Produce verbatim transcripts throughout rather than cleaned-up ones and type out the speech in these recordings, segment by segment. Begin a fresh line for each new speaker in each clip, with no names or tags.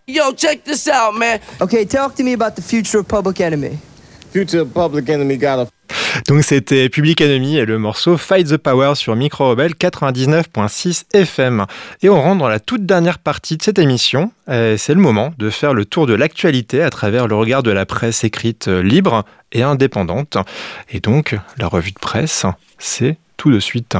Yo, check this out, man.
Okay, talk to me about the future of Public Enemy.
Future of Public Enemy got a...
Donc c'était Public Enemy et le morceau Fight the Power sur Micro Rebelle quatre-vingt-dix-neuf virgule six F M. Et on rentre dans la toute dernière partie de cette émission. Et c'est le moment de faire le tour de l'actualité à travers le regard de la presse écrite libre et indépendante. Et donc la revue de presse, c'est tout de suite.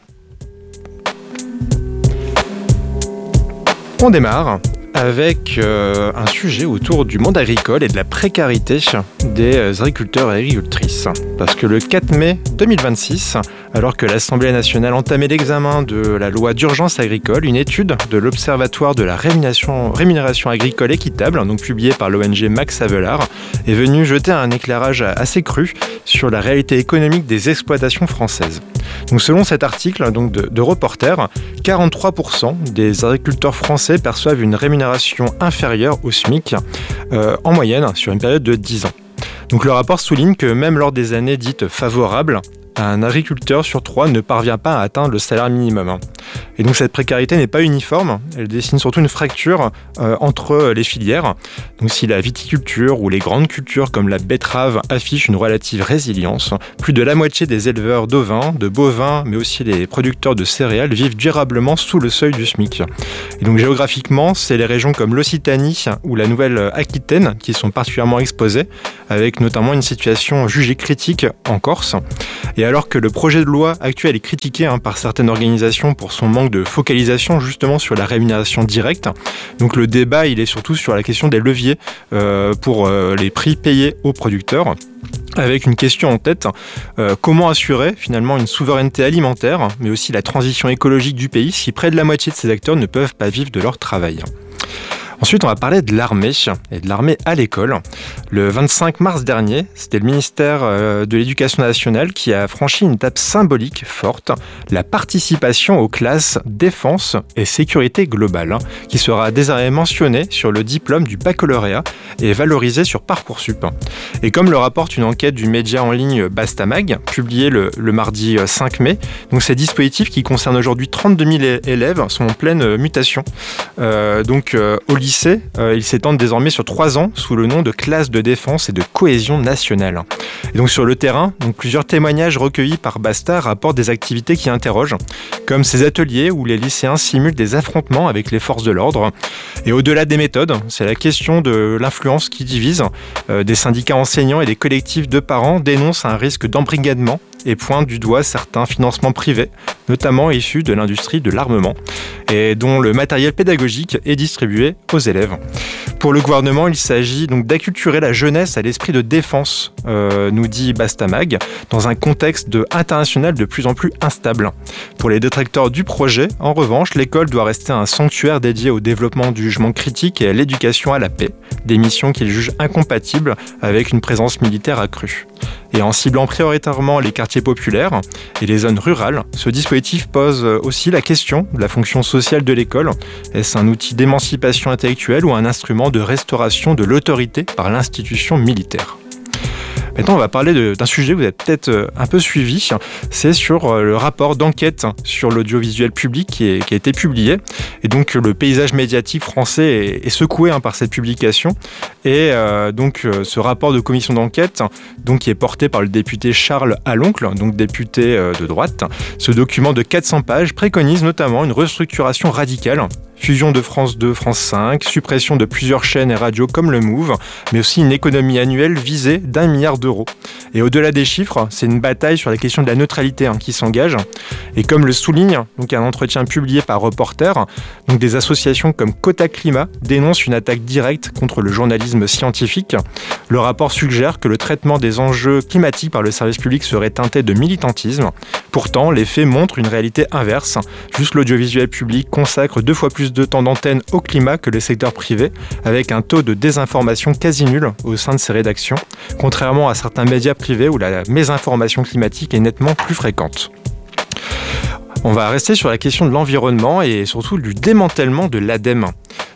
On démarre avec euh, un sujet autour du monde agricole et de la précarité des agriculteurs et agricultrices. Parce que le quatre mai deux mille vingt-six, alors que l'Assemblée nationale entamait l'examen de la loi d'urgence agricole, une étude de l'Observatoire de la rémunération, rémunération agricole équitable, donc publiée par l'O N G Max Havelaar, est venue jeter un éclairage assez cru sur la réalité économique des exploitations françaises. Donc selon cet article donc de, de Reporter, quarante-trois pour cent des agriculteurs français perçoivent une rémunération inférieure au SMIC euh, en moyenne sur une période de dix ans. Donc le rapport souligne que même lors des années dites favorables, un agriculteur sur trois ne parvient pas à atteindre le salaire minimum. Et donc cette précarité n'est pas uniforme, elle dessine surtout une fracture euh, entre les filières. Donc si la viticulture ou les grandes cultures comme la betterave affichent une relative résilience, plus de la moitié des éleveurs d'ovins, de bovins, mais aussi les producteurs de céréales vivent durablement sous le seuil du SMIC. Et donc géographiquement, c'est les régions comme l'Occitanie ou la Nouvelle-Aquitaine qui sont particulièrement exposées, avec notamment une situation jugée critique en Corse. Et alors que le projet de loi actuel est critiqué hein, par certaines organisations pour son manque de focalisation justement sur la rémunération directe, donc le débat il est surtout sur la question des leviers euh, pour euh, les prix payés aux producteurs. Avec une question en tête, euh, comment assurer finalement une souveraineté alimentaire, mais aussi la transition écologique du pays si près de la moitié de ces acteurs ne peuvent pas vivre de leur travail. Ensuite, on va parler de l'armée et de l'armée à l'école. Le vingt-cinq mars dernier, c'était le ministère de l'Éducation nationale qui a franchi une étape symbolique forte, la participation aux classes défense et sécurité globale, qui sera désormais mentionnée sur le diplôme du baccalauréat et valorisée sur Parcoursup. Et comme le rapporte une enquête du média en ligne Bastamag, publiée le, le mardi cinq mai, donc ces dispositifs qui concernent aujourd'hui trente-deux mille élèves sont en pleine mutation. Euh, donc euh, au lycée, Euh, ils s'étendent désormais sur trois ans sous le nom de classe de défense et de cohésion nationale. Et donc sur le terrain, donc plusieurs témoignages recueillis par Basta rapportent des activités qui interrogent, comme ces ateliers où les lycéens simulent des affrontements avec les forces de l'ordre. Et au-delà des méthodes, c'est la question de l'influence qui divise. Euh, des syndicats enseignants et des collectifs de parents dénoncent un risque d'embrigadement et pointe du doigt certains financements privés, notamment issus de l'industrie de l'armement, et dont le matériel pédagogique est distribué aux élèves. Pour le gouvernement, il s'agit donc d'acculturer la jeunesse à l'esprit de défense, euh, nous dit Bastamag, dans un contexte de, international de plus en plus instable. Pour les détracteurs du projet, en revanche, l'école doit rester un sanctuaire dédié au développement du jugement critique et à l'éducation à la paix, des missions qu'ils jugent incompatibles avec une présence militaire accrue. Et en ciblant prioritairement les quartiers populaires et les zones rurales, ce dispositif pose aussi la question de la fonction sociale de l'école. Est-ce un outil d'émancipation intellectuelle ou un instrument de restauration de l'autorité par l'institution militaire ? Maintenant, on va parler de, d'un sujet que vous avez peut-être un peu suivi. C'est sur le rapport d'enquête sur l'audiovisuel public qui, est, qui a été publié. Et donc, le paysage médiatique français est, est secoué hein, par cette publication. Et euh, donc, ce rapport de commission d'enquête, donc, qui est porté par le député Charles Aloncle, donc député euh, de droite. Ce document de quatre cents pages préconise notamment une restructuration radicale. Fusion de France deux, France cinq, suppression de plusieurs chaînes et radios comme le Move, mais aussi une économie annuelle visée d'un milliard d'euros. Et au-delà des chiffres, c'est une bataille sur la question de la neutralité hein, qui s'engage. Et comme le souligne donc un entretien publié par Reporter, donc des associations comme Quota Climat dénoncent une attaque directe contre le journalisme scientifique. Le rapport suggère que le traitement des enjeux climatiques par le service public serait teinté de militantisme. Pourtant, les faits montrent une réalité inverse. Juste l'audiovisuel public consacre deux fois plus de temps d'antenne au climat que le secteur privé, avec un taux de désinformation quasi nul au sein de ses rédactions, contrairement à certains médias privés où la mésinformation climatique est nettement plus fréquente. On va rester sur la question de l'environnement et surtout du démantèlement de l'A D E M.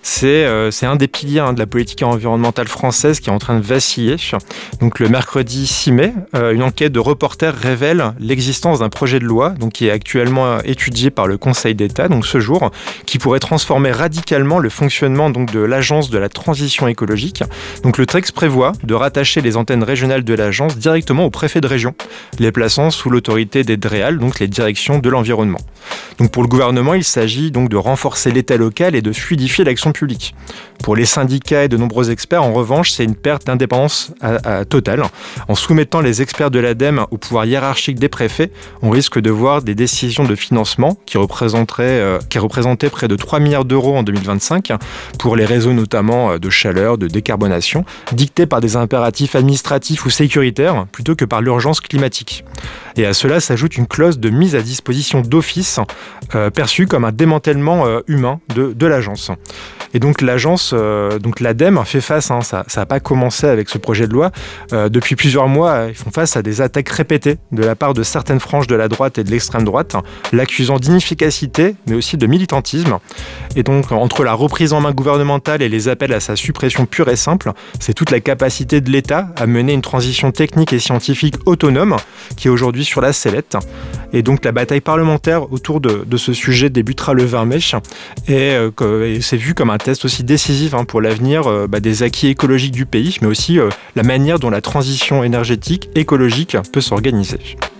c'est, euh, c'est un des piliers hein, de la politique environnementale française qui est en train de vaciller. Donc le mercredi six mai, euh, une enquête de Reporters révèle l'existence d'un projet de loi donc, qui est actuellement étudié par le Conseil d'État, donc ce jour, qui pourrait transformer radicalement le fonctionnement donc, de l'Agence de la transition écologique. Donc le texte prévoit de rattacher les antennes régionales de l'agence directement au préfet de région, les plaçant sous l'autorité des DREAL, donc les directions de l'environnement. Donc pour le gouvernement, il s'agit donc de renforcer l'État local et de fluidifier l'action publique. Pour les syndicats et de nombreux experts, en revanche, c'est une perte d'indépendance à, à totale. En soumettant les experts de l'ADEME au pouvoir hiérarchique des préfets, on risque de voir des décisions de financement qui représenteraient, euh, qui représentaient près de trois milliards d'euros en deux mille vingt-cinq pour les réseaux notamment de chaleur, de décarbonation, dictés par des impératifs administratifs ou sécuritaires plutôt que par l'urgence climatique. Et à cela s'ajoute une clause de mise à disposition d'office euh, perçue comme un démantèlement euh, humain de, de l'agence. Et donc l'agence, euh, donc l'ADEME fait face, hein, ça n'a pas commencé avec ce projet de loi, euh, depuis plusieurs mois, ils font face à des attaques répétées de la part de certaines franges de la droite et de l'extrême droite, l'accusant d'inefficacité, mais aussi de militantisme. Et donc entre la reprise en main gouvernementale et les appels à sa suppression pure et simple, c'est toute la capacité de l'État à mener une transition technique et scientifique autonome qui est aujourd'hui sur la sellette. Et donc la bataille parlementaire autour de, de ce sujet débutera le vingt mai et, euh, et c'est vu comme un test aussi décisif hein, pour l'avenir euh, bah, des acquis écologiques du pays, mais aussi euh, la manière dont la transition énergétique écologique peut s'organiser.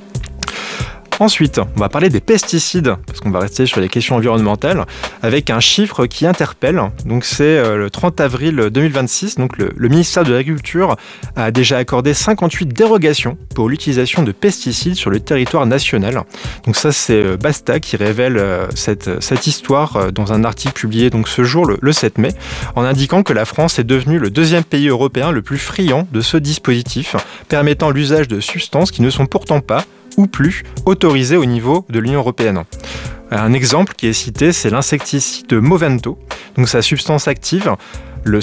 Ensuite, on va parler des pesticides, parce qu'on va rester sur les questions environnementales, avec un chiffre qui interpelle. Donc c'est euh, le trente avril deux mille vingt-six, donc le, le ministère de l'Agriculture a déjà accordé cinquante-huit dérogations pour l'utilisation de pesticides sur le territoire national. Donc ça c'est euh, Basta qui révèle euh, cette, cette histoire euh, dans un article publié donc, ce jour, le, le sept mai, en indiquant que la France est devenue le deuxième pays européen le plus friand de ce dispositif, permettant l'usage de substances qui ne sont pourtant pas ou plus autorisé au niveau de l'Union européenne. Un exemple qui est cité, c'est l'insecticide Movento. Donc sa substance active, le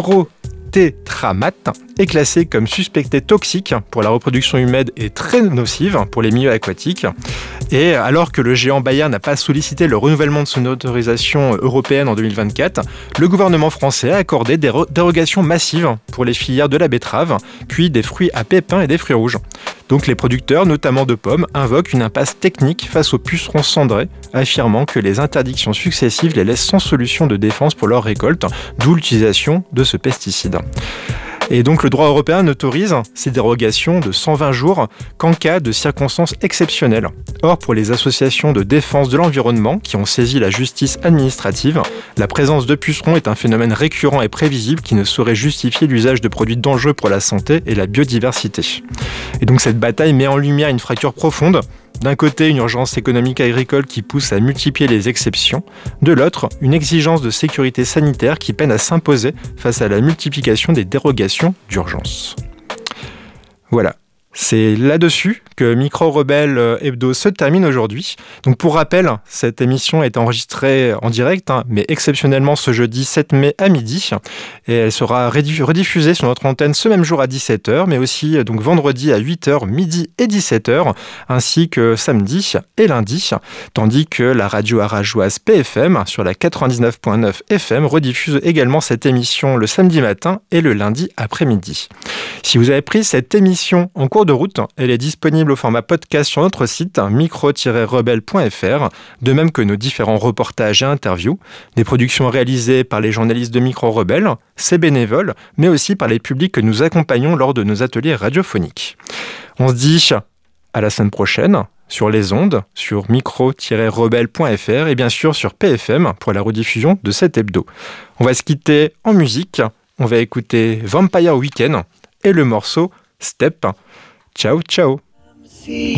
spirotétramate, est classée comme suspectée toxique pour la reproduction humaine et très nocive pour les milieux aquatiques. Et alors que le géant Bayer n'a pas sollicité le renouvellement de son autorisation européenne en deux mille vingt-quatre, le gouvernement français a accordé des dérogations massives pour les filières de la betterave, puis des fruits à pépins et des fruits rouges. Donc les producteurs, notamment de pommes, invoquent une impasse technique face aux pucerons cendrés, affirmant que les interdictions successives les laissent sans solution de défense pour leur récolte, d'où l'utilisation de ce pesticide. Et donc le droit européen n'autorise ces dérogations de cent vingt jours qu'en cas de circonstances exceptionnelles. Or, pour les associations de défense de l'environnement qui ont saisi la justice administrative, la présence de pucerons est un phénomène récurrent et prévisible qui ne saurait justifier l'usage de produits dangereux pour la santé et la biodiversité. Et donc cette bataille met en lumière une fracture profonde. D'un côté, une urgence économique agricole qui pousse à multiplier les exceptions. De l'autre, une exigence de sécurité sanitaire qui peine à s'imposer face à la multiplication des dérogations d'urgence. Voilà. C'est là-dessus que Micro Rebelle Hebdo se termine aujourd'hui. Donc pour rappel, cette émission est enregistrée en direct, hein, mais exceptionnellement ce jeudi sept mai à midi. Et elle sera rediffusée sur notre antenne ce même jour à dix-sept heures, mais aussi donc vendredi à huit heures, midi et dix-sept heures, ainsi que samedi et lundi. Tandis que la radio arajoise P F M sur la quatre-vingt-dix-neuf virgule neuf F M rediffuse également cette émission le samedi matin et le lundi après-midi. Si vous avez pris cette émission en cours de route, elle est disponible au format podcast sur notre site micro tiret rebelle point f r, de même que nos différents reportages et interviews, des productions réalisées par les journalistes de Micro Rebelle, ses bénévoles, mais aussi par les publics que nous accompagnons lors de nos ateliers radiophoniques. On se dit à la semaine prochaine sur les ondes, sur micro tiret rebelle point f r et bien sûr sur P F M pour la rediffusion de cet hebdo. On va se quitter en musique, on va écouter Vampire Weekend et le morceau Step. Ciao, ciao.